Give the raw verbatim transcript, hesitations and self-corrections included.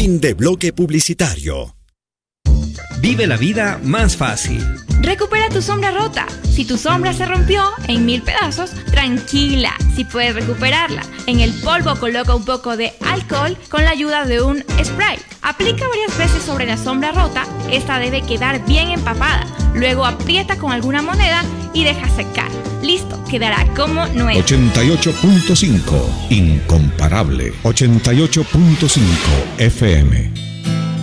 Fin de bloque publicitario. Vive la vida más fácil. Recupera tu sombra rota. Si tu sombra se rompió en mil pedazos, tranquila, si puedes recuperarla. En el polvo coloca un poco de alcohol con la ayuda de un spray. Aplica varias veces sobre la sombra rota. Esta debe quedar bien empapada. Luego aprieta con alguna moneda y deja secar. Listo, quedará como nuevo. ochenta y ocho punto cinco, incomparable. ochenta y ocho punto cinco F M.